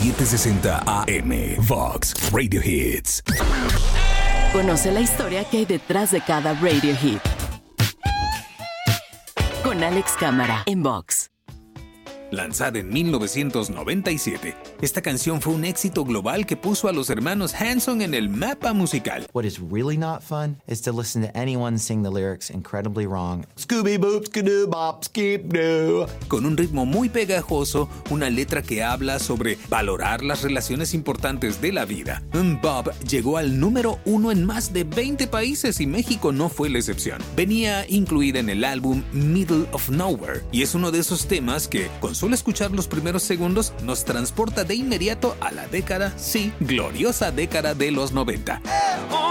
760 AM. Vox Radio Hits. Conoce la historia que hay detrás de cada radio hit. Con Alex Cámara en Vox. Lanzada en 1997, esta canción fue un éxito global que puso a los hermanos Hanson en el mapa musical. What is really not fun is to listen to anyone sing the lyrics incredibly wrong. Scooby-boop, skidoo, bop, skip-doo. Con un ritmo muy pegajoso, una letra que habla sobre valorar las relaciones importantes de la vida. Bob llegó al número 1 en más de 20 países y México no fue la excepción. Venía incluida en el álbum Middle of Nowhere y es uno de esos temas que, con solo escuchar los primeros segundos, nos transporta de inmediato a la década, sí, gloriosa década de los 90.